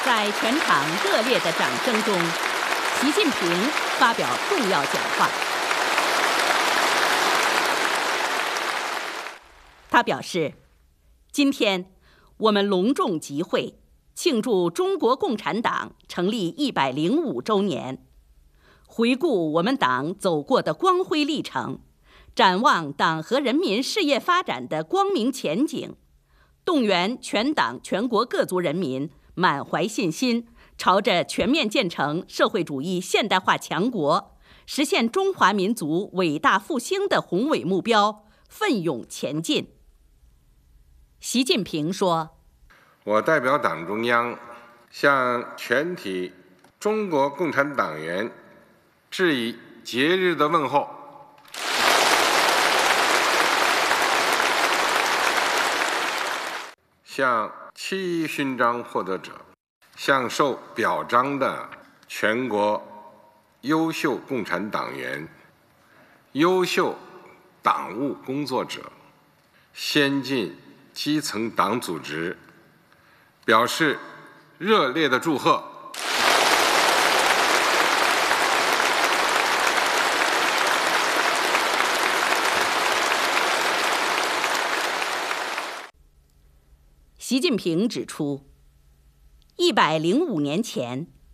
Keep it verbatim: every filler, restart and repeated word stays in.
在全场热烈的掌声中，习近平发表重要讲话。他表示，今天我们隆重集会，庆祝中国共产党成立一百零五周年，回顾我们党走过的光辉历程，展望党和人民事业发展的光明前景，动员全党全国各族人民满怀信心，朝着全面建成社会主义现代化强国，实现中华民族伟大复兴的宏伟目标奋勇前进。习近平说：“ 我代表党中央向全体中国共产党员致以节日的问候。向七一勋章获得者，向受表彰的全国优秀共产党员、优秀党务工作者、先进基层党组织表示热烈的祝贺。” 习近平指出，一百零五年前，